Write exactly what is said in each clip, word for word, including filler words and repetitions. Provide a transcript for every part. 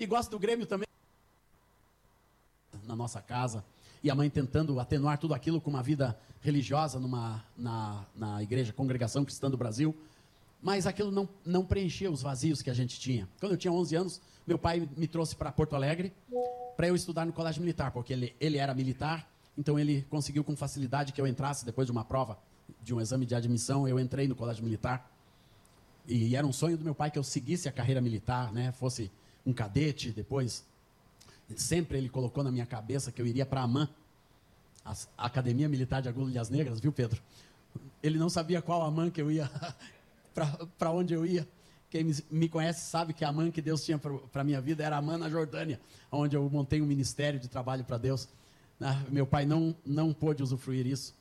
E gosto do Grêmio também. Na nossa casa. E a mãe tentando atenuar tudo aquilo com uma vida religiosa numa, na, na igreja, Congregação Cristã do Brasil. Mas aquilo não, não preenchia os vazios que a gente tinha. Quando eu tinha onze anos, meu pai me trouxe para Porto Alegre para eu estudar no colégio militar, porque ele, ele era militar, então ele conseguiu com facilidade que eu entrasse depois de uma prova, de um exame de admissão, eu entrei no colégio militar. E era um sonho do meu pai que eu seguisse a carreira militar, né? Fosse um cadete, depois... Sempre ele colocou na minha cabeça que eu iria para a AMAN, a Academia Militar de Agulhas Negras, viu, Pedro? Ele não sabia qual AMAN que eu ia, para onde eu ia. Quem me conhece sabe que a AMAN que Deus tinha para a minha vida era a AMAN na Jordânia, onde eu montei um ministério de trabalho para Deus. Meu pai não, não pôde usufruir isso.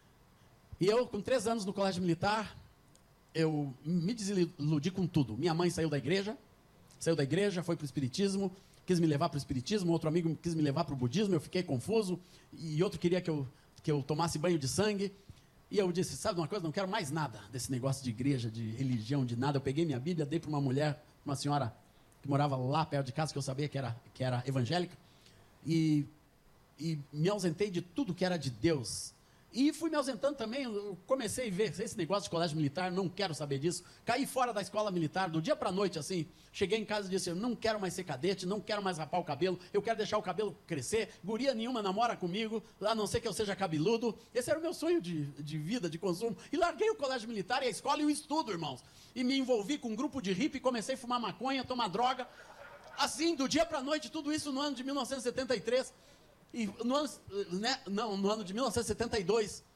E eu, com três anos no colégio militar, eu me desiludi com tudo. Minha mãe saiu da igreja, saiu da igreja, foi para o espiritismo, quis me levar para o espiritismo, outro amigo quis me levar para o budismo, eu fiquei confuso, e outro queria que eu, que eu tomasse banho de sangue, e eu disse, sabe uma coisa, não quero mais nada desse negócio de igreja, de religião, de nada. Eu peguei minha Bíblia, dei para uma mulher, uma senhora que morava lá perto de casa, que eu sabia que era, que era evangélica, e, e me ausentei de tudo que era de Deus. E fui me ausentando também, eu comecei a ver esse negócio de colégio militar, não quero saber disso. Caí fora da escola militar, do dia para a noite, assim. Cheguei em casa e disse, eu não quero mais ser cadete, não quero mais rapar o cabelo, eu quero deixar o cabelo crescer, guria nenhuma namora comigo, a não ser que eu seja cabeludo. Esse era o meu sonho de, de vida, de consumo. E larguei o colégio militar e a escola e o estudo, irmãos. E me envolvi com um grupo de hippie, comecei a fumar maconha, tomar droga. Assim, do dia para a noite, tudo isso no ano de mil novecentos e setenta e três. E no ano, né, não, no ano de mil novecentos e setenta e dois,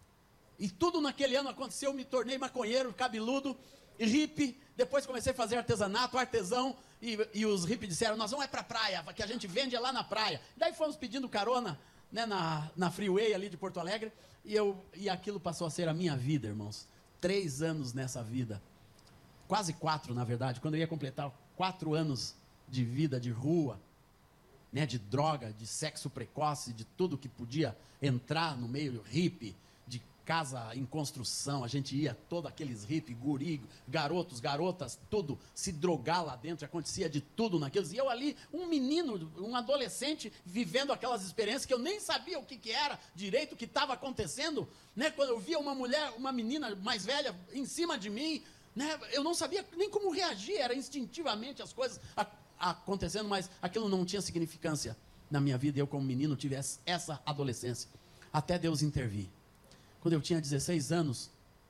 e tudo naquele ano aconteceu, eu me tornei maconheiro, cabeludo, hippie, depois comecei a fazer artesanato, artesão, e, e os hippies disseram, nós vamos é para a praia, que a gente vende é lá na praia. Daí fomos pedindo carona, né, na, na freeway ali de Porto Alegre, e, eu, e aquilo passou a ser a minha vida, irmãos. Três anos nessa vida, quase quatro na verdade, quando eu ia completar quatro anos de vida de rua, né, de droga, de sexo precoce, de tudo que podia entrar no meio hippie, de casa em construção, a gente ia, todos aqueles hippie, guri, garotos, garotas, tudo, se drogar lá dentro, acontecia de tudo naqueles, e eu ali, um menino, um adolescente, vivendo aquelas experiências que eu nem sabia o que, que era direito, o que estava acontecendo, né, quando eu via uma mulher, uma menina mais velha em cima de mim, né, eu não sabia nem como reagir, era instintivamente as coisas acontecendo, mas aquilo não tinha significância na minha vida. Eu, como menino, tive essa adolescência, até Deus intervir. Quando eu tinha dezesseis anos,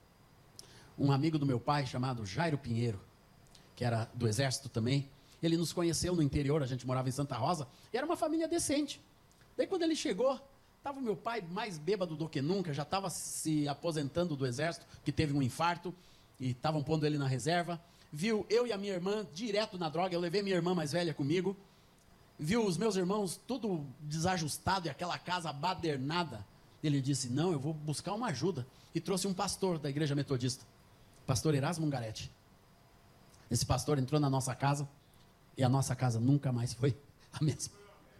um amigo do meu pai, chamado Jairo Pinheiro, que era do exército também, ele nos conheceu no interior, a gente morava em Santa Rosa, e era uma família decente. Daí quando ele chegou, estava o meu pai mais bêbado do que nunca, já estava se aposentando do exército, que teve um infarto, e estavam pondo ele na reserva. Viu eu e a minha irmã direto na droga, eu levei minha irmã mais velha comigo, viu os meus irmãos tudo desajustado e aquela casa badernada. Ele disse, não, eu vou buscar uma ajuda, e trouxe um pastor da igreja metodista, pastor Erasmo Ungaretti. Esse pastor entrou na nossa casa, e a nossa casa nunca mais foi a mesma.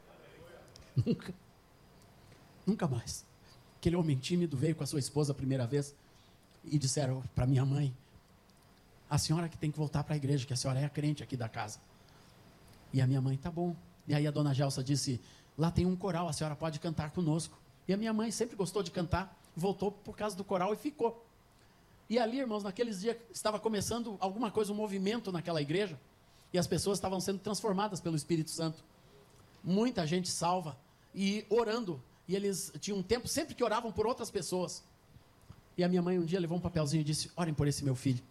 Nunca, nunca mais. Aquele homem tímido veio com a sua esposa a primeira vez, e disseram para minha mãe, a senhora que tem que voltar para a igreja, que a senhora é a crente aqui da casa. E a minha mãe, tá bom. E aí a dona Gelsa disse, lá tem um coral, a senhora pode cantar conosco. E a minha mãe sempre gostou de cantar, voltou por causa do coral e ficou. E ali, irmãos, naqueles dias estava começando alguma coisa, um movimento naquela igreja, e as pessoas estavam sendo transformadas pelo Espírito Santo. Muita gente salva, e orando, e eles tinham um tempo, sempre que oravam por outras pessoas. E a minha mãe um dia levou um papelzinho e disse, orem por esse meu filho.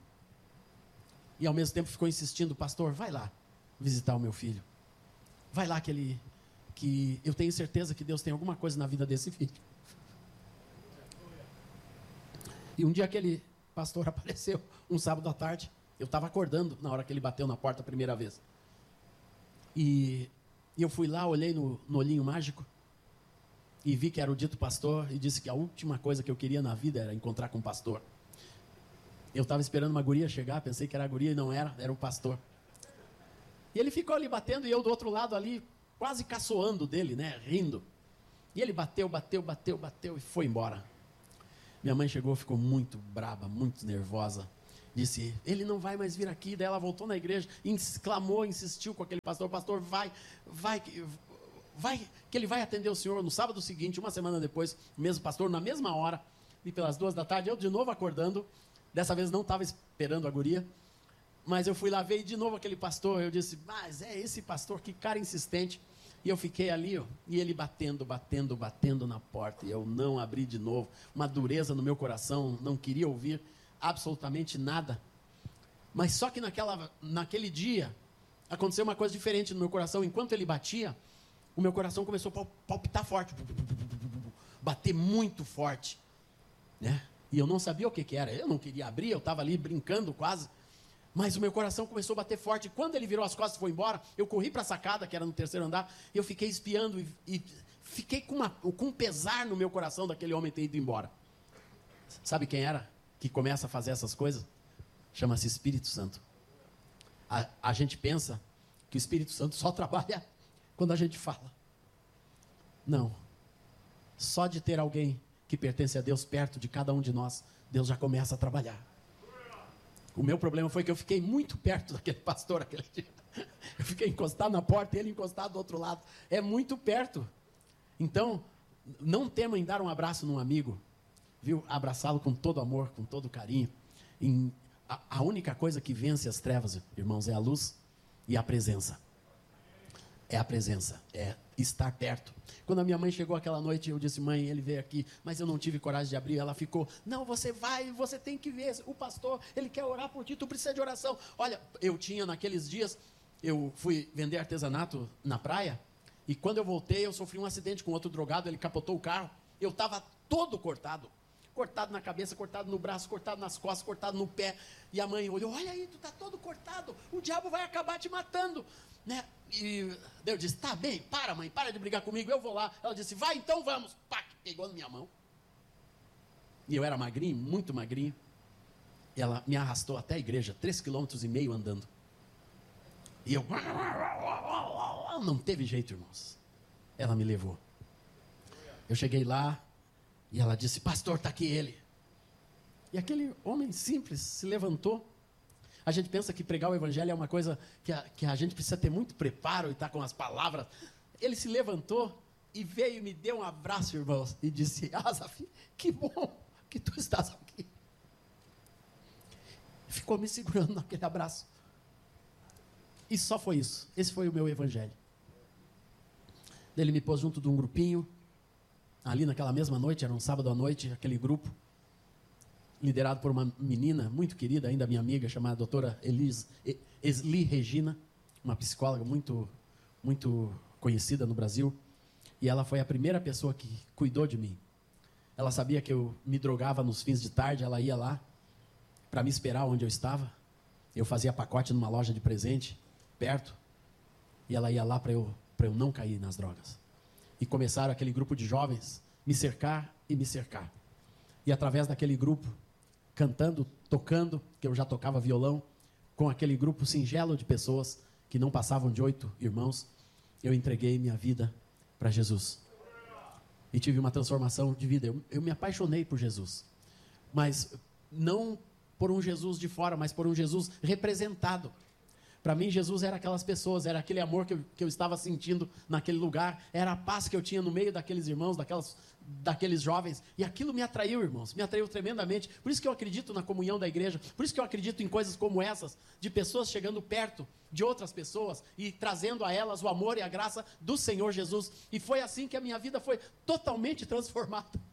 E ao mesmo tempo ficou insistindo, pastor, vai lá visitar o meu filho. Vai lá que ele, que eu tenho certeza que Deus tem alguma coisa na vida desse filho. E um dia aquele pastor apareceu, um sábado à tarde, eu estava acordando na hora que ele bateu na porta a primeira vez. E, e eu fui lá, olhei no, no olhinho mágico, e vi que era o dito pastor, e disse que a última coisa que eu queria na vida era encontrar com o pastor. Eu estava esperando uma guria chegar, pensei que era a guria e não era, era o pastor. E ele ficou ali batendo e eu do outro lado ali, quase caçoando dele, né, rindo. E ele bateu, bateu, bateu, bateu e foi embora. Minha mãe chegou, ficou muito braba, muito nervosa. Disse, ele não vai mais vir aqui. Daí ela voltou na igreja, clamou, insistiu com aquele pastor, pastor, vai, vai, vai, que ele vai atender o senhor. No sábado seguinte, uma semana depois, o mesmo pastor, na mesma hora, e pelas duas da tarde, eu de novo acordando, dessa vez não estava esperando a guria, mas eu fui lá ver, e de novo aquele pastor, eu disse, mas é esse pastor, que cara insistente. E eu fiquei ali, ó, e ele batendo, batendo, batendo na porta, e eu não abri de novo, uma dureza no meu coração, não queria ouvir absolutamente nada. Mas só que naquela, naquele dia, aconteceu uma coisa diferente no meu coração. Enquanto ele batia, o meu coração começou a palpitar forte, bater muito forte, né? E eu não sabia o que que era, eu não queria abrir, eu estava ali brincando quase, mas o meu coração começou a bater forte. Quando ele virou as costas e foi embora, eu corri para a sacada, que era no terceiro andar, e eu fiquei espiando, e, e fiquei com, uma, com um pesar no meu coração daquele homem ter ido embora. Sabe quem era que começa a fazer essas coisas? Chama-se Espírito Santo. A, a gente pensa que o Espírito Santo só trabalha quando a gente fala. Não. Só de ter alguém que pertence a Deus perto de cada um de nós, Deus já começa a trabalhar. O meu problema foi que eu fiquei muito perto daquele pastor aquele dia. Eu fiquei encostado na porta e ele encostado do outro lado. É muito perto. Então, não tema em dar um abraço num amigo, viu? Abraçá-lo com todo amor, com todo carinho. Em, a, a única coisa que vence as trevas, irmãos, é a luz e a presença. É a presença, é estar perto. Quando a minha mãe chegou aquela noite, eu disse, mãe, ele veio aqui, mas eu não tive coragem de abrir. Ela ficou, não, você vai, você tem que ver, o pastor, ele quer orar por ti, tu precisa de oração. Olha, eu tinha naqueles dias, eu fui vender artesanato na praia, e quando eu voltei, eu sofri um acidente com outro drogado, ele capotou o carro, eu estava todo cortado. Cortado na cabeça, cortado no braço, cortado nas costas, cortado no pé. E a mãe olhou, olha aí, tu está todo cortado, o diabo vai acabar te matando, né? E eu disse, tá bem, para mãe, para de brigar comigo, eu vou lá. Ela disse, vai então, vamos. Pá, pegou na minha mão. E eu era magrinho, muito magrinho. E ela me arrastou até a igreja, três quilômetros e meio andando. E eu, não teve jeito, irmãos. Ela me levou. Eu cheguei lá, e ela disse, pastor, está aqui ele. E aquele homem simples se levantou. A gente pensa que pregar o evangelho é uma coisa que a, que a gente precisa ter muito preparo e estar com as palavras. Ele se levantou e veio e me deu um abraço, irmãos, e disse, Asaf, que bom que tu estás aqui. Ficou me segurando naquele abraço. E só foi isso. Esse foi o meu evangelho. Ele me pôs junto de um grupinho. Ali naquela mesma noite, era um sábado à noite, aquele grupo, liderado por uma menina muito querida, ainda minha amiga, chamada doutora Elis, Esli Regina, uma psicóloga muito, muito conhecida no Brasil, e ela foi a primeira pessoa que cuidou de mim. Ela sabia que eu me drogava nos fins de tarde, ela ia lá para me esperar onde eu estava. Eu fazia pacote numa loja de presente, perto, e ela ia lá para eu, para eu não cair nas drogas. E começaram aquele grupo de jovens me cercar e me cercar. E através daquele grupo, cantando, tocando, que eu já tocava violão, com aquele grupo singelo de pessoas que não passavam de oito irmãos, eu entreguei minha vida para Jesus. E tive uma transformação de vida. Eu, eu me apaixonei por Jesus. Mas não por um Jesus de fora, mas por um Jesus representado. Para mim, Jesus era aquelas pessoas, era aquele amor que eu, que eu estava sentindo naquele lugar, era a paz que eu tinha no meio daqueles irmãos, daquelas, daqueles jovens, e aquilo me atraiu, irmãos, me atraiu tremendamente. Por isso que eu acredito na comunhão da igreja, por isso que eu acredito em coisas como essas, de pessoas chegando perto de outras pessoas e trazendo a elas o amor e a graça do Senhor Jesus. E foi assim que a minha vida foi totalmente transformada.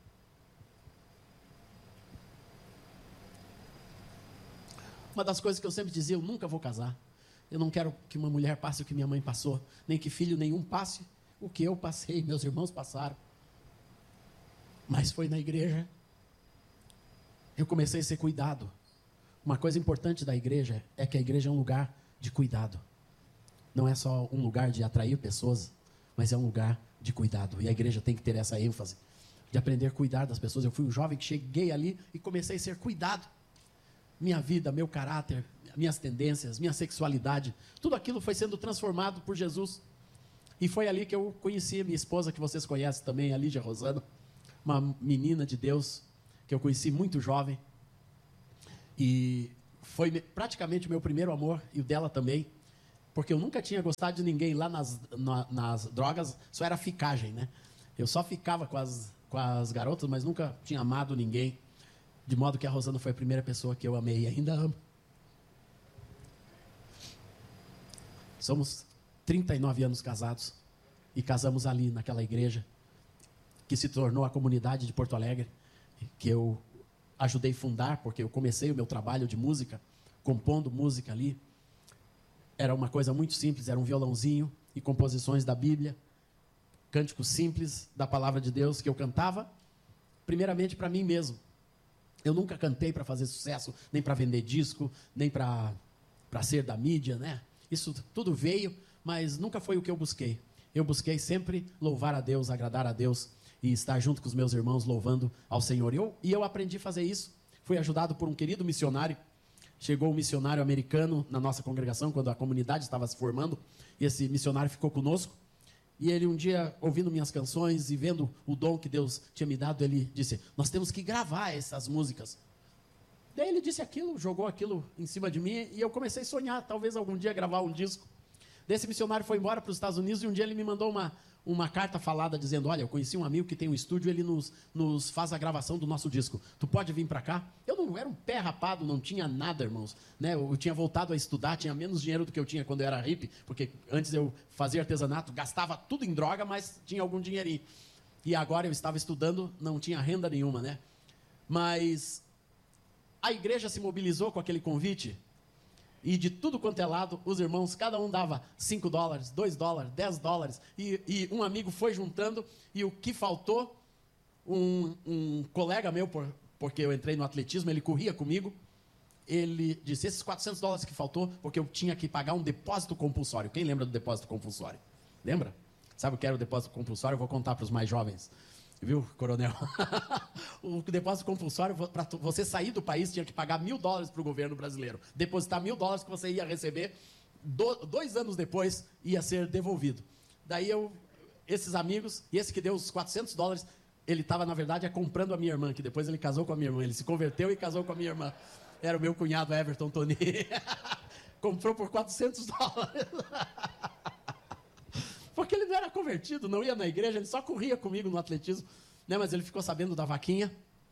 Uma das coisas que eu sempre dizia, eu nunca vou casar. Eu não quero que uma mulher passe o que minha mãe passou, nem que filho nenhum passe o que eu passei, meus irmãos passaram. Mas foi na igreja. Eu comecei a ser cuidado. Uma coisa importante da igreja é que a igreja é um lugar de cuidado. Não é só um lugar de atrair pessoas, mas é um lugar de cuidado. E a igreja tem que ter essa ênfase de aprender a cuidar das pessoas. Eu fui um jovem que cheguei ali e comecei a ser cuidado. Minha vida, meu caráter, minhas tendências, minha sexualidade, tudo aquilo foi sendo transformado por Jesus. E foi ali que eu conheci a minha esposa, que vocês conhecem também, a Lídia Rosano, uma menina de Deus, que eu conheci muito jovem. E foi praticamente o meu primeiro amor, e o dela também, porque eu nunca tinha gostado de ninguém lá nas, na, nas drogas, só era ficagem, né? Eu só ficava com as, com as garotas, mas nunca tinha amado ninguém, de modo que a Rosana foi a primeira pessoa que eu amei e ainda amo. Somos trinta e nove anos casados e casamos ali naquela igreja que se tornou a comunidade de Porto Alegre, que eu ajudei a fundar, porque eu comecei o meu trabalho de música, compondo música ali. Era uma coisa muito simples, era um violãozinho e composições da Bíblia, cânticos simples da palavra de Deus que eu cantava, primeiramente para mim mesmo. Eu nunca cantei para fazer sucesso, nem para vender disco, nem para para ser da mídia, né? Isso tudo veio, mas nunca foi o que eu busquei. Eu busquei sempre louvar a Deus, agradar a Deus e estar junto com os meus irmãos louvando ao Senhor. E eu, e eu aprendi a fazer isso. Fui ajudado por um querido missionário. Chegou um missionário americano na nossa congregação, quando a comunidade estava se formando, e esse missionário ficou conosco. E ele um dia, ouvindo minhas canções e vendo o dom que Deus tinha me dado, ele disse, nós temos que gravar essas músicas. Daí ele disse aquilo, jogou aquilo em cima de mim, e eu comecei a sonhar, talvez algum dia gravar um disco. Desse missionário foi embora para os Estados Unidos, e um dia ele me mandou uma, uma carta falada, dizendo, olha, eu conheci um amigo que tem um estúdio, ele nos, nos faz a gravação do nosso disco. Tu pode vir para cá? Eu não era um pé rapado, não tinha nada, irmãos. Né? Eu, eu tinha voltado a estudar, tinha menos dinheiro do que eu tinha quando eu era hippie, porque antes eu fazia artesanato, gastava tudo em droga, mas tinha algum dinheirinho. E agora eu estava estudando, não tinha renda nenhuma, né? Mas a igreja se mobilizou com aquele convite, e de tudo quanto é lado, os irmãos, cada um dava cinco dólares, dois dólares, dez dólares, e, e um amigo foi juntando, e o que faltou, um, um colega meu, por, porque eu entrei no atletismo, ele corria comigo, ele disse, esses quatrocentos dólares que faltou, porque eu tinha que pagar um depósito compulsório. Quem lembra do depósito compulsório? Lembra? Sabe o que era o depósito compulsório? Eu vou contar para os mais jovens. Viu, coronel? O depósito compulsório, para você sair do país, tinha que pagar mil dólares para o governo brasileiro. Depositar mil dólares que você ia receber, do, dois anos depois, ia ser devolvido. Daí eu, esses amigos, e esse que deu os quatrocentos dólares, ele estava, na verdade, comprando a minha irmã, que depois ele casou com a minha irmã. Ele se converteu e casou com a minha irmã. Era o meu cunhado, Everton Toni. Comprou por quatrocentos dólares. Porque ele não era convertido, não ia na igreja, ele só corria comigo no atletismo, né? Mas ele ficou sabendo da vaquinha.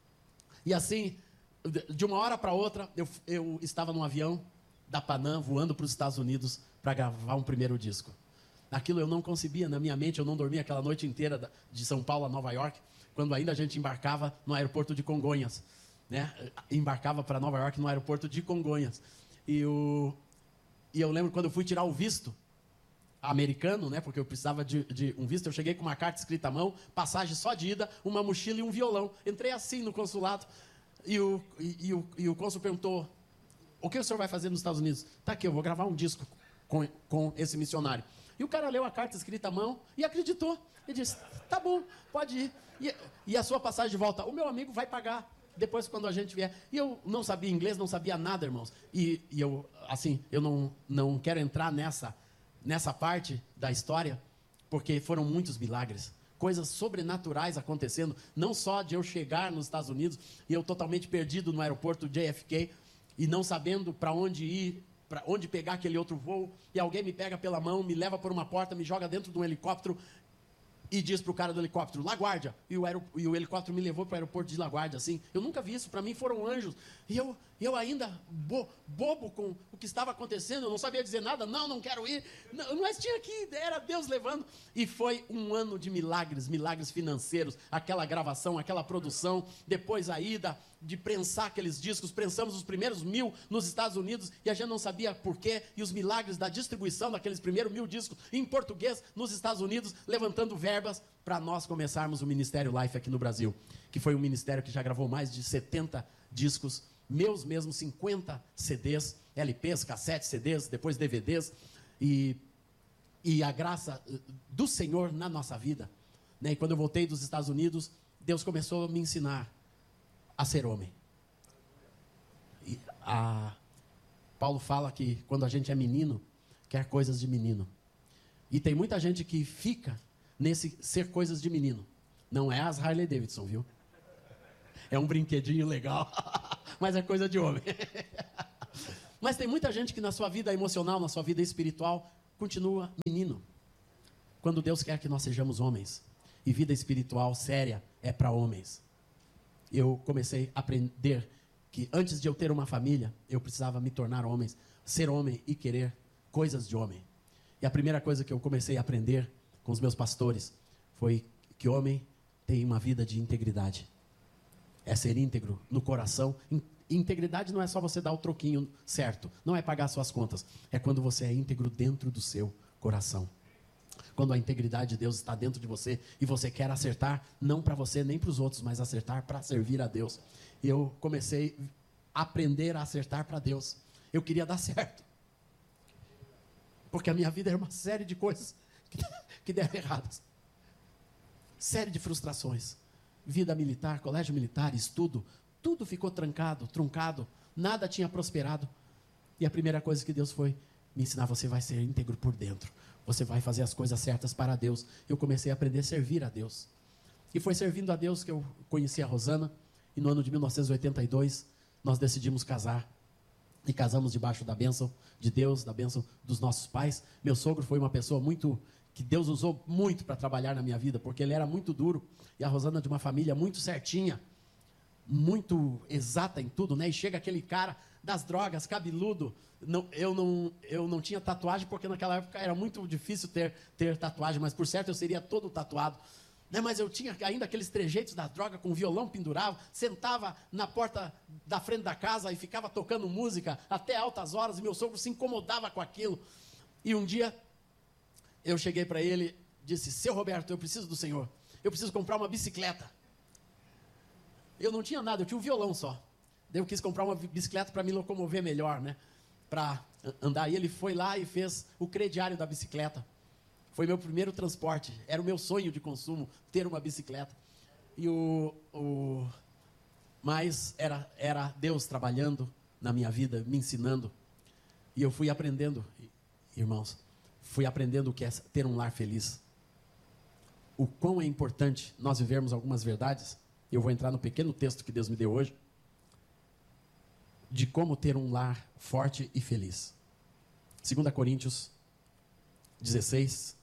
E assim, de uma hora para outra, eu, eu estava num avião da Panam, voando para os Estados Unidos para gravar um primeiro disco. Aquilo eu não concebia na minha mente, eu não dormia aquela noite inteira de São Paulo a Nova York, quando ainda a gente embarcava no aeroporto de Congonhas, né? Embarcava para Nova York no aeroporto de Congonhas. E, o, e eu lembro quando eu fui tirar o visto americano, né, porque eu precisava de, de um visto, eu cheguei com uma carta escrita à mão, passagem só de ida, uma mochila e um violão. Entrei assim no consulado, e o, e, e o, e o cônsul perguntou, o que o senhor vai fazer nos Estados Unidos? Tá aqui, eu vou gravar um disco com, com esse missionário. E o cara leu a carta escrita à mão e acreditou. E disse, tá bom, pode ir. E, e a sua passagem de volta, o meu amigo vai pagar depois quando a gente vier. E eu não sabia inglês, não sabia nada, irmãos. E, e eu, assim, eu não, não quero entrar nessa... nessa parte da história, porque foram muitos milagres, coisas sobrenaturais acontecendo, não só de eu chegar nos Estados Unidos e eu totalmente perdido no aeroporto J F K e não sabendo para onde ir, para onde pegar aquele outro voo, e alguém me pega pela mão, me leva por uma porta, me joga dentro de um helicóptero e diz para o cara do helicóptero, LaGuardia, e o, e o helicóptero me levou para o aeroporto de LaGuardia, assim, eu nunca vi isso, para mim foram anjos, e eu, eu ainda bo, bobo com o que estava acontecendo, eu não sabia dizer nada, não, não quero ir, não, mas tinha que ir, era Deus levando, e foi um ano de milagres, milagres financeiros, aquela gravação, aquela produção, depois a ida de prensar aqueles discos, prensamos os primeiros mil nos Estados Unidos, e a gente não sabia porquê, e os milagres da distribuição daqueles primeiros mil discos em português nos Estados Unidos, levantando verbas para nós começarmos o Ministério Life aqui no Brasil, que foi um ministério que já gravou mais de setenta discos, meus mesmos cinquenta C Ds, L Ps, cassetes, C Ds, depois D V Ds, e, e a graça do Senhor na nossa vida, né? E quando eu voltei dos Estados Unidos, Deus começou a me ensinar a ser homem. E a, Paulo fala que quando a gente é menino, quer coisas de menino. E tem muita gente que fica nesse ser coisas de menino. Não é as Harley Davidson, viu? É um brinquedinho legal, mas é coisa de homem. Mas tem muita gente que na sua vida emocional, na sua vida espiritual, continua menino. Quando Deus quer que nós sejamos homens. E vida espiritual séria é para homens. Eu comecei a aprender que antes de eu ter uma família, eu precisava me tornar homem, ser homem e querer coisas de homem. E a primeira coisa que eu comecei a aprender com os meus pastores foi que homem tem uma vida de integridade. É ser íntegro no coração. Integridade não é só você dar o troquinho certo, não é pagar suas contas, é quando você é íntegro dentro do seu coração. Quando a integridade de Deus está dentro de você e você quer acertar, não para você nem para os outros, mas acertar para servir a Deus. E eu comecei a aprender a acertar para Deus. Eu queria dar certo. Porque a minha vida era uma série de coisas que, que deram erradas. Série de frustrações. Vida militar, colégio militar, estudo, tudo ficou trancado, truncado, nada tinha prosperado. E a primeira coisa que Deus foi me ensinar, você vai ser íntegro por dentro. Você vai fazer as coisas certas para Deus. Eu comecei a aprender a servir a Deus. E foi servindo a Deus que eu conheci a Rosana. E no ano de mil novecentos e oitenta e dois, nós decidimos casar. E casamos debaixo da bênção de Deus, da bênção dos nossos pais. Meu sogro foi uma pessoa muito, que Deus usou muito para trabalhar na minha vida, porque ele era muito duro. E a Rosana de uma família muito certinha, muito exata em tudo, né? E chega aquele cara das drogas, cabeludo. Não, eu, não, eu não tinha tatuagem, porque naquela época era muito difícil ter, ter tatuagem, mas por certo eu seria todo tatuado. Né? Mas eu tinha ainda aqueles trejeitos da droga, com violão pendurava, sentava na porta da frente da casa e ficava tocando música até altas horas, e meu sogro se incomodava com aquilo. E um dia, eu cheguei para ele, disse, seu Roberto, eu preciso do senhor, eu preciso comprar uma bicicleta. Eu não tinha nada, eu tinha um violão só. Daí eu quis comprar uma bicicleta para me locomover melhor, né? Para andar. E ele foi lá e fez o crediário da bicicleta. Foi meu primeiro transporte. Era o meu sonho de consumo, ter uma bicicleta. E o, o... Mas era, era Deus trabalhando na minha vida, me ensinando. E eu fui aprendendo, irmãos, fui aprendendo o que é ter um lar feliz. O quão é importante nós vivermos algumas verdades. Eu vou entrar no pequeno texto que Deus me deu hoje, de como ter um lar forte e feliz. Segunda Coríntios dezesseis,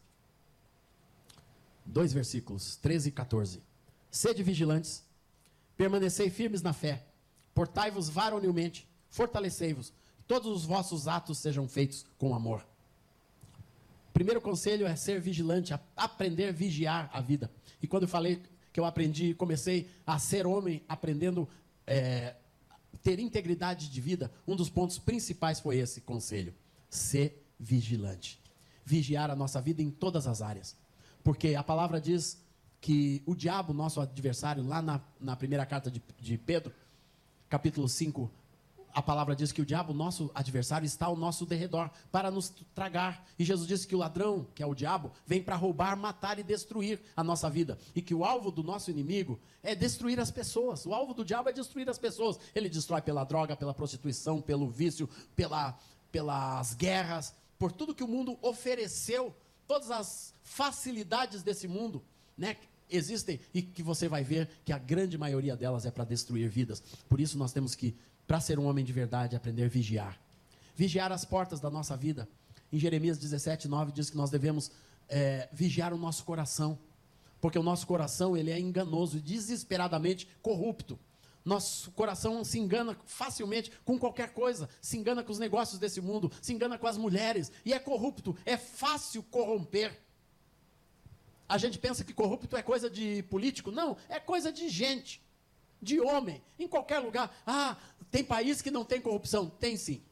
dois versículos, treze e quatorze. Sede vigilantes, permanecei firmes na fé, portai-vos varonilmente, fortalecei-vos, todos os vossos atos sejam feitos com amor. Primeiro conselho é ser vigilante, aprender a vigiar a vida. E quando eu falei que eu aprendi, comecei a ser homem, aprendendo é, ter integridade de vida, um dos pontos principais foi esse conselho: ser vigilante. Vigiar a nossa vida em todas as áreas. Porque a palavra diz que o diabo, nosso adversário, lá na, na primeira carta de, de Pedro, capítulo cinco, a palavra diz que o diabo, nosso adversário, está ao nosso derredor para nos tragar. E Jesus disse que o ladrão, que é o diabo, vem para roubar, matar e destruir a nossa vida. E que o alvo do nosso inimigo é destruir as pessoas. O alvo do diabo é destruir as pessoas. Ele destrói pela droga, pela prostituição, pelo vício, pela, pelas guerras, por tudo que o mundo ofereceu, todas as facilidades desse mundo, né, existem, e que você vai ver que a grande maioria delas é para destruir vidas. Por isso nós temos que, para ser um homem de verdade, aprender a vigiar. Vigiar as portas da nossa vida. Em Jeremias dezessete, nove diz que nós devemos é, vigiar o nosso coração. Porque o nosso coração, ele é enganoso e desesperadamente corrupto. Nosso coração se engana facilmente com qualquer coisa. Se engana com os negócios desse mundo. Se engana com as mulheres. E é corrupto. É fácil corromper. A gente pensa que corrupto é coisa de político. Não, é coisa de gente. De homem, em qualquer lugar. Ah, tem país que não tem corrupção. Tem sim.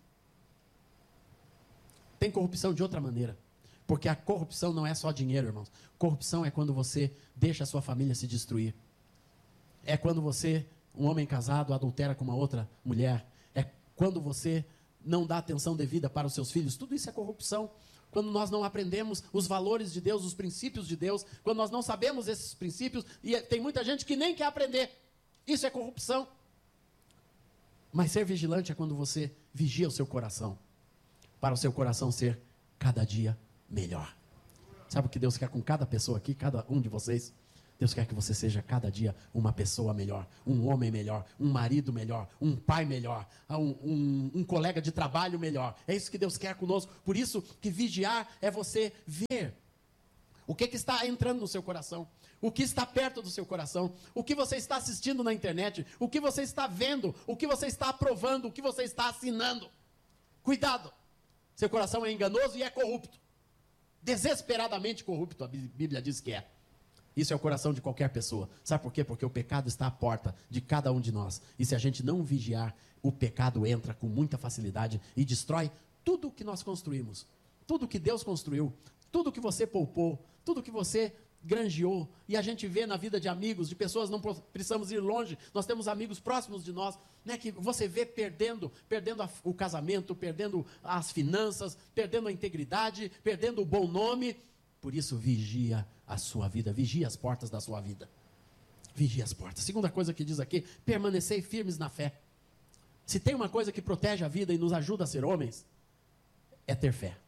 Tem corrupção de outra maneira. Porque a corrupção não é só dinheiro, irmãos. Corrupção é quando você deixa a sua família se destruir. É quando você, um homem casado, adultera com uma outra mulher. É quando você não dá atenção devida para os seus filhos. Tudo isso é corrupção. Quando nós não aprendemos os valores de Deus, os princípios de Deus. Quando nós não sabemos esses princípios. E tem muita gente que nem quer aprender. Isso é corrupção. Mas ser vigilante é quando você vigia o seu coração, para o seu coração ser cada dia melhor. Sabe o que Deus quer com cada pessoa aqui, cada um de vocês? Deus quer que você seja cada dia uma pessoa melhor, um homem melhor, um marido melhor, um pai melhor, um, um, um colega de trabalho melhor. É isso que Deus quer conosco. Por isso que vigiar é você ver o que, que está entrando no seu coração, o que está perto do seu coração, o que você está assistindo na internet, o que você está vendo, o que você está aprovando, o que você está assinando. Cuidado, seu coração é enganoso e é corrupto, desesperadamente corrupto, a Bíblia diz que é. Isso é o coração de qualquer pessoa. Sabe por quê? Porque o pecado está à porta de cada um de nós. E se a gente não vigiar, o pecado entra com muita facilidade e destrói tudo que nós construímos. Tudo que Deus construiu, tudo que você poupou, tudo que você granjeou. E a gente vê na vida de amigos, de pessoas, não precisamos ir longe. Nós temos amigos próximos de nós, né, que você vê perdendo, perdendo a, o casamento, perdendo as finanças, perdendo a integridade, perdendo o bom nome. Por isso, vigia a sua vida, vigia as portas da sua vida. Vigia as portas. Segunda coisa que diz aqui, permanecei firmes na fé. Se tem uma coisa que protege a vida e nos ajuda a ser homens, é ter fé.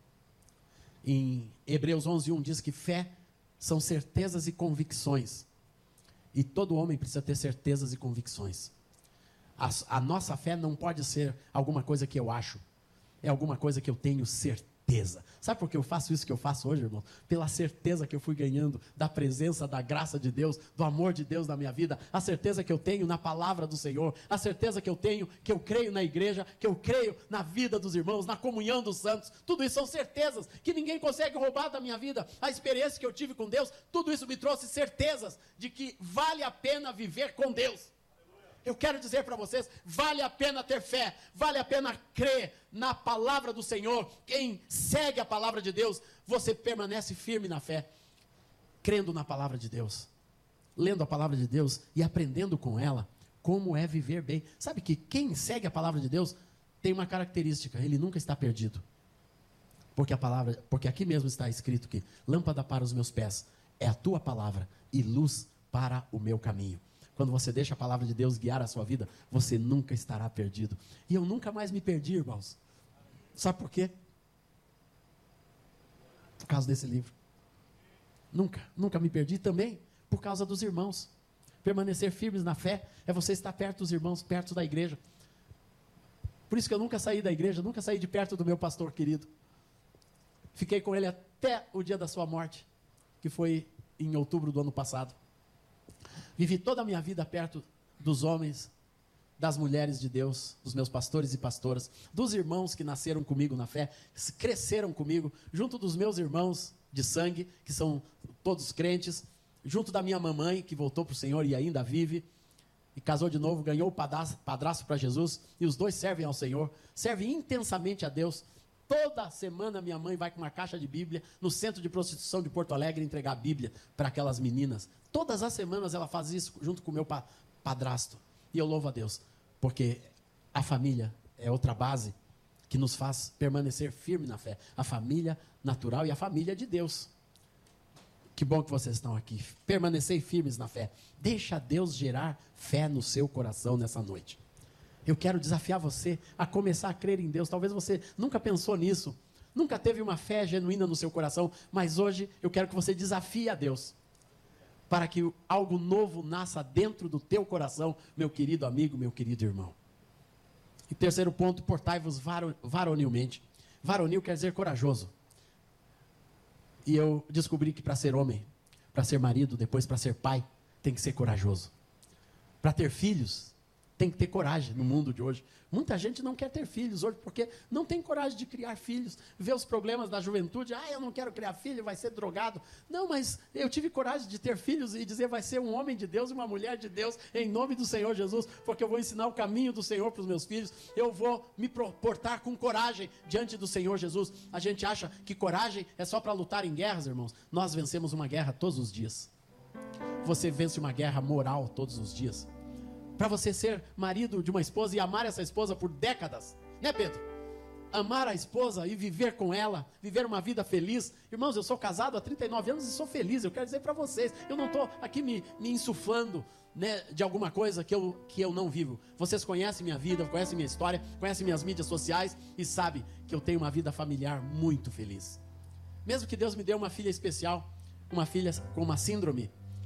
Em Hebreus onze, um diz que fé são certezas e convicções. E todo homem precisa ter certezas e convicções. A, a nossa fé não pode ser alguma coisa que eu acho, é alguma coisa que eu tenho certeza. Sabe por que eu faço isso que eu faço hoje, irmão? Pela certeza que eu fui ganhando da presença, da graça de Deus, do amor de Deus na minha vida, a certeza que eu tenho na palavra do Senhor, a certeza que eu tenho, que eu creio na igreja, que eu creio na vida dos irmãos, na comunhão dos santos. Tudo isso são certezas que ninguém consegue roubar da minha vida. A experiência que eu tive com Deus, tudo isso me trouxe certezas de que vale a pena viver com Deus. Eu quero dizer para vocês, vale a pena ter fé, vale a pena crer na palavra do Senhor. Quem segue a palavra de Deus, você permanece firme na fé, crendo na palavra de Deus, lendo a palavra de Deus e aprendendo com ela como é viver bem. Sabe que quem segue a palavra de Deus tem uma característica, ele nunca está perdido. Porque a palavra, porque aqui mesmo está escrito que lâmpada para os meus pés é a tua palavra e luz para o meu caminho. Quando você deixa a palavra de Deus guiar a sua vida, você nunca estará perdido. E eu nunca mais me perdi, irmãos. Sabe por quê? Por causa desse livro. Nunca, nunca me perdi também por causa dos irmãos. Permanecer firmes na fé é você estar perto dos irmãos, perto da igreja. Por isso que eu nunca saí da igreja, nunca saí de perto do meu pastor querido. Fiquei com ele até o dia da sua morte, que foi em outubro do ano passado. Vivi toda a minha vida perto dos homens, das mulheres de Deus, dos meus pastores e pastoras, dos irmãos que nasceram comigo na fé, cresceram comigo, junto dos meus irmãos de sangue, que são todos crentes, junto da minha mamãe, que voltou para o Senhor e ainda vive, e casou de novo, ganhou o padrasto para Jesus, e os dois servem ao Senhor, servem intensamente a Deus. Toda semana minha mãe vai com uma caixa de Bíblia no centro de prostituição de Porto Alegre entregar a Bíblia para aquelas meninas. Todas as semanas ela faz isso junto com o meu padrasto. E eu louvo a Deus, porque a família é outra base que nos faz permanecer firme na fé. A família natural e a família de Deus. Que bom que vocês estão aqui. Permanecei firmes na fé. Deixa Deus gerar fé no seu coração nessa noite. Eu quero desafiar você a começar a crer em Deus. Talvez você nunca pensou nisso, nunca teve uma fé genuína no seu coração, mas hoje eu quero que você desafie a Deus, para que algo novo nasça dentro do teu coração, meu querido amigo, meu querido irmão. E terceiro ponto, portai-vos varonilmente. Varonil quer dizer corajoso. E eu descobri que para ser homem, para ser marido, depois para ser pai, tem que ser corajoso. Para ter filhos, tem que ter coragem no mundo de hoje. Muita gente não quer ter filhos hoje porque não tem coragem de criar filhos. Vê os problemas da juventude. Ah, eu não quero criar filho, vai ser drogado. Não, mas eu tive coragem de ter filhos e dizer vai ser um homem de Deus e uma mulher de Deus em nome do Senhor Jesus, porque eu vou ensinar o caminho do Senhor para os meus filhos. Eu vou me portar com coragem diante do Senhor Jesus. A gente acha que coragem é só para lutar em guerras, irmãos. Nós vencemos uma guerra todos os dias. Você vence uma guerra moral todos os dias. Para você ser marido de uma esposa e amar essa esposa por décadas, né, Pedro? Amar a esposa e viver com ela, viver uma vida feliz. Irmãos, eu sou casado há trinta e nove anos e sou feliz. Eu quero dizer para vocês, eu não estou aqui me, me insuflando, né, de alguma coisa que eu, que eu não vivo. Vocês conhecem minha vida, conhecem minha história, conhecem minhas mídias sociais e sabem que eu tenho uma vida familiar muito feliz. Mesmo que Deus me dê uma filha especial, uma filha com uma síndrome,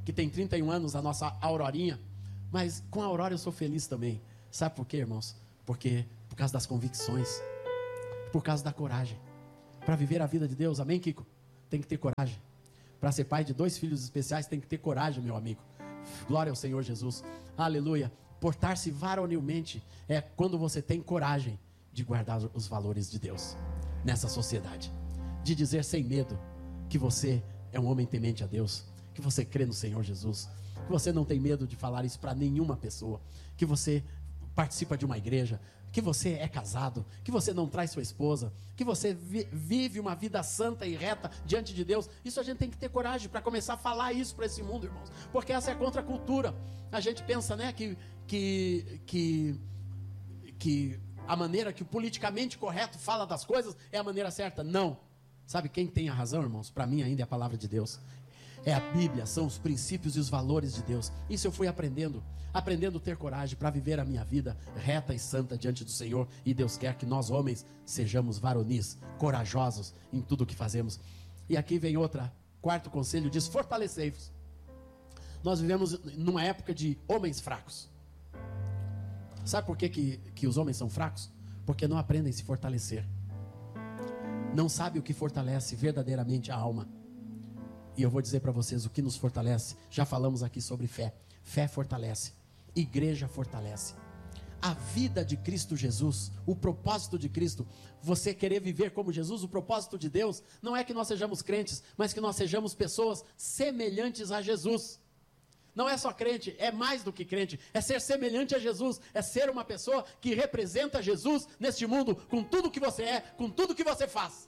que tem trinta e um anos, a nossa Aurorinha. Mas com a Aurora eu sou feliz também. Sabe por quê, irmãos? Porque por causa das convicções, por causa da coragem. Para viver a vida de Deus, amém, Kiko? Tem que ter coragem. Para ser pai de dois filhos especiais, tem que ter coragem, meu amigo. Glória ao Senhor Jesus. Aleluia. Portar-se varonilmente é quando você tem coragem de guardar os valores de Deus nessa sociedade. De dizer sem medo que você é um homem temente a Deus, que você crê no Senhor Jesus, que você não tem medo de falar isso para nenhuma pessoa, que você participa de uma igreja, que você é casado, que você não traz sua esposa, que você vi, vive uma vida santa e reta diante de Deus. Isso a gente tem que ter coragem para começar a falar isso para esse mundo, irmãos, porque essa é a contracultura. A gente pensa, né, que, que, que, que a maneira que o politicamente correto fala das coisas é a maneira certa. Não. Sabe quem tem a razão, irmãos? Para mim ainda é a palavra de Deus. É a Bíblia, são os princípios e os valores de Deus. Isso eu fui aprendendo, aprendendo a ter coragem para viver a minha vida reta e santa diante do Senhor. E Deus quer que nós homens sejamos varonis, corajosos em tudo o que fazemos. E aqui vem outra, quarto conselho, diz: fortalecei-vos. Nós vivemos numa época de homens fracos. Sabe por que, que, que os homens são fracos? Porque não aprendem a se fortalecer. Não sabem o que fortalece verdadeiramente a alma. E eu vou dizer para vocês o que nos fortalece. Já falamos aqui sobre fé. Fé fortalece. Igreja fortalece. A vida de Cristo Jesus, o propósito de Cristo, você querer viver como Jesus, o propósito de Deus, não é que nós sejamos crentes, mas que nós sejamos pessoas semelhantes a Jesus. Não é só crente, é mais do que crente, é ser semelhante a Jesus, é ser uma pessoa que representa Jesus neste mundo, com tudo que você é, com tudo que você faz.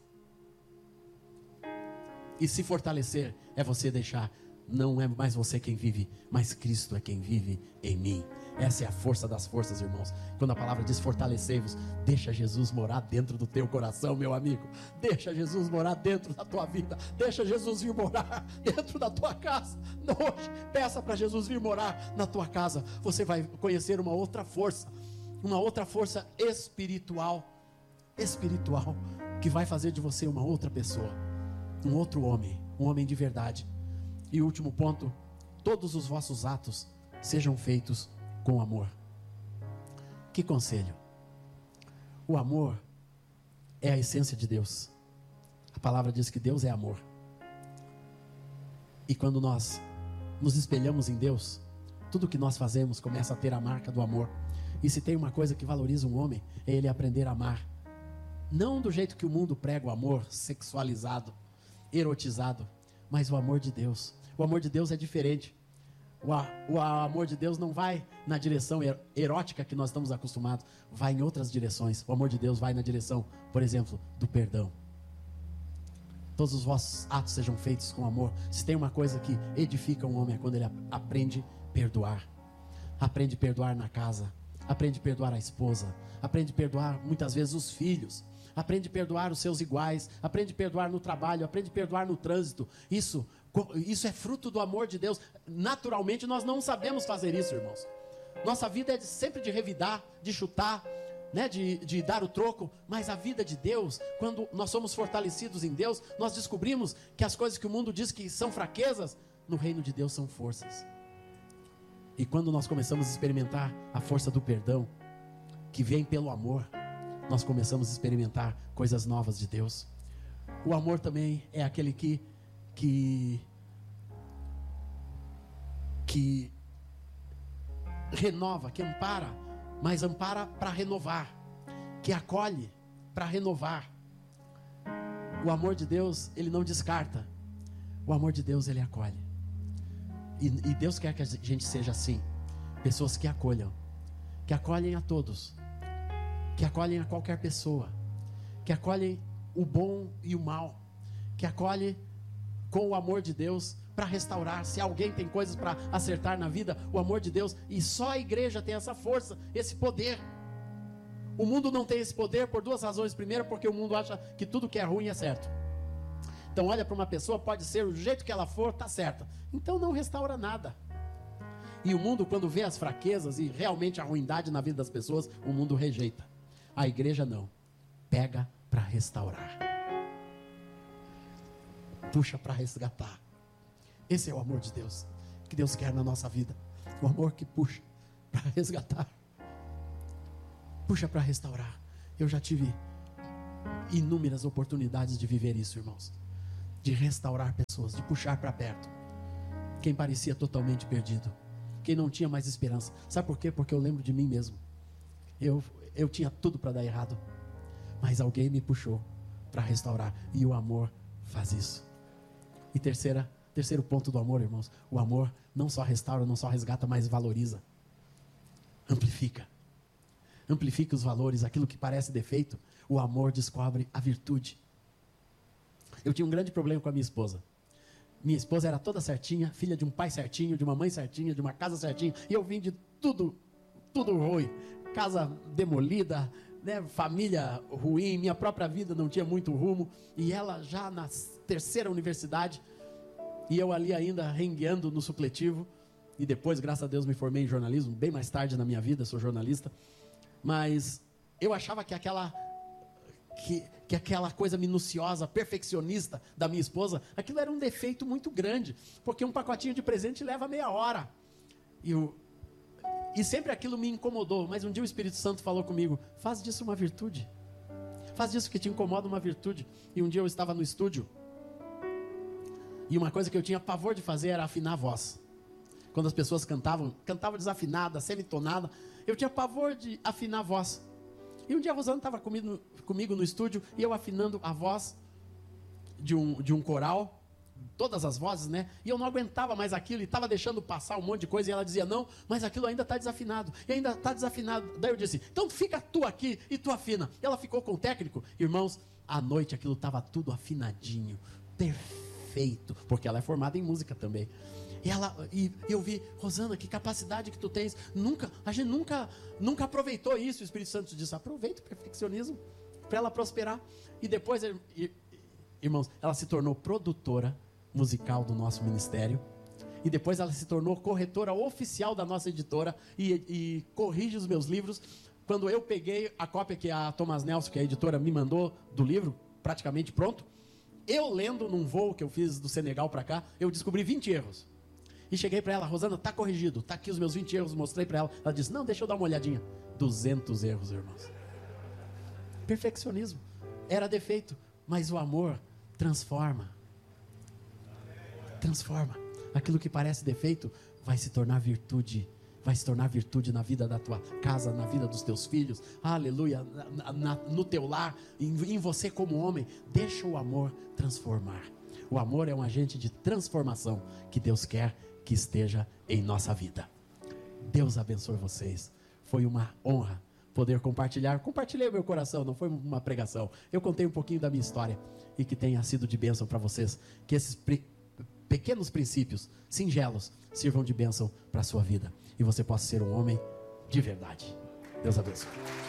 E se fortalecer é você deixar, não é mais você quem vive, mas Cristo é quem vive em mim. Essa é a força das forças, irmãos. Quando a palavra diz fortalecei-vos, deixa Jesus morar dentro do teu coração, meu amigo. Deixa Jesus morar dentro da tua vida. Deixa Jesus vir morar dentro da tua casa. Hoje, peça para Jesus vir morar na tua casa. Você vai conhecer uma outra força, uma outra força espiritual, espiritual, que vai fazer de você uma outra pessoa, um outro homem, um homem de verdade. E o último ponto: todos os vossos atos sejam feitos com amor. Que conselho! O amor é a essência de Deus. A palavra diz que Deus é amor. E quando nós nos espelhamos em Deus, tudo que nós fazemos começa a ter a marca do amor. E se tem uma coisa que valoriza um homem, é ele aprender a amar. Não do jeito que o mundo prega o amor, sexualizado, erotizado, mas o amor de Deus. O amor de Deus é diferente. O, o amor de Deus não vai na direção erótica que nós estamos acostumados, vai em outras direções. O amor de Deus vai na direção, por exemplo, do perdão. Todos os vossos atos sejam feitos com amor. Se tem uma coisa que edifica um homem, é quando ele aprende a perdoar. Aprende a perdoar na casa, aprende a perdoar a esposa, aprende a perdoar muitas vezes os filhos, aprende a perdoar os seus iguais, aprende a perdoar no trabalho, aprende a perdoar no trânsito. Isso, isso é fruto do amor de Deus. Naturalmente nós não sabemos fazer isso, irmãos. Nossa vida é de, sempre de revidar, de chutar, né, de, de dar o troco. Mas a vida de Deus, quando nós somos fortalecidos em Deus, nós descobrimos que as coisas que o mundo diz que são fraquezas, no reino de Deus são forças. E quando nós começamos a experimentar a força do perdão, que vem pelo amor, nós começamos a experimentar coisas novas de Deus. O amor também é aquele que que que renova, que ampara, mas ampara para renovar, que acolhe para renovar. O amor de Deus, ele não descarta. O amor de Deus, ele acolhe. E, e Deus quer que a gente seja assim, pessoas que acolham, que acolhem a todos, que acolhem a qualquer pessoa, que acolhem o bom e o mal, que acolhem com o amor de Deus para restaurar. Se alguém tem coisas para acertar na vida, o amor de Deus, e só a igreja tem essa força, esse poder. O mundo não tem esse poder por duas razões. Primeiro, porque o mundo acha que tudo que é ruim é certo. Então olha para uma pessoa, pode ser o jeito que ela for, está certa. Então não restaura nada. E o mundo, quando vê as fraquezas e realmente a ruindade na vida das pessoas, o mundo rejeita. A igreja não. Pega para restaurar. Puxa para resgatar. Esse é o amor de Deus. que Deus quer na nossa vida. O amor que puxa para resgatar, puxa para restaurar. Eu já tive inúmeras oportunidades de viver isso, irmãos, de restaurar pessoas, de puxar para perto quem parecia totalmente perdido, quem não tinha mais esperança. Sabe por quê? Porque eu lembro de mim mesmo. Eu, eu tinha tudo para dar errado, mas alguém me puxou para restaurar, e o amor faz isso. E terceira, terceiro ponto do amor, irmãos: o amor não só restaura, não só resgata, mas valoriza, amplifica. Amplifica os valores, aquilo que parece defeito, o amor descobre a virtude. Eu tinha um grande problema com a minha esposa. Minha esposa era toda certinha, filha de um pai certinho, de uma mãe certinha, de uma casa certinha, e eu vim de tudo, tudo ruim. Casa demolida, né? Família ruim, minha própria vida não tinha muito rumo, e ela já na terceira universidade, e eu ali ainda rengueando no supletivo, e depois, graças a Deus, me formei em jornalismo, bem mais tarde na minha vida, sou jornalista. Mas eu achava que aquela, que, que aquela coisa minuciosa, perfeccionista da minha esposa, aquilo era um defeito muito grande, porque um pacotinho de presente leva meia hora. E, eu, e sempre aquilo me incomodou, mas um dia o Espírito Santo falou comigo: faz disso uma virtude. Faz disso que te incomoda uma virtude. E um dia eu estava no estúdio, e uma coisa que eu tinha pavor de fazer era afinar a voz. Quando as pessoas cantavam, cantavam desafinada, semitonada, eu tinha pavor de afinar a voz. E um dia a Rosana estava comigo, comigo no estúdio, e eu afinando a voz de um, de um coral, todas as vozes, né? E eu não aguentava mais aquilo, e estava deixando passar um monte de coisa, e ela dizia: não, mas aquilo ainda está desafinado, e ainda está desafinado. Daí eu disse: então fica tu aqui, e tu afina. E ela ficou com o técnico. Irmãos, à noite aquilo estava tudo afinadinho, perfeito, porque ela é formada em música também. E, ela, e eu vi: Rosana, que capacidade que tu tens. Nunca, a gente nunca, nunca aproveitou isso. O Espírito Santo disse: aproveita o perfeccionismo para ela prosperar. E depois, irmãos, ela se tornou produtora musical do nosso ministério. E depois ela se tornou corretora oficial da nossa editora e, e corrige os meus livros. Quando eu peguei a cópia que a Thomas Nelson, que a editora, me mandou do livro, praticamente pronto, eu lendo num voo que eu fiz do Senegal para cá, eu descobri vinte erros. E cheguei para ela: Rosana, tá corrigido, tá aqui os meus vinte erros, mostrei para ela. Ela disse: não, deixa eu dar uma olhadinha. duzentos erros, irmãos. Perfeccionismo era defeito, mas o amor transforma. Transforma. Aquilo que parece defeito vai se tornar virtude. Vai se tornar virtude na vida da tua casa, na vida dos teus filhos. Aleluia. Na, na, no teu lar, em, em você como homem. Deixa o amor transformar. O amor é um agente de transformação que Deus quer que esteja em nossa vida. Deus abençoe vocês. Foi uma honra poder compartilhar. Compartilhei o meu coração, não foi uma pregação. Eu contei um pouquinho da minha história, e que tenha sido de bênção para vocês. Que esses pre- pequenos princípios, singelos, sirvam de bênção para a sua vida, e você possa ser um homem de verdade. Deus abençoe.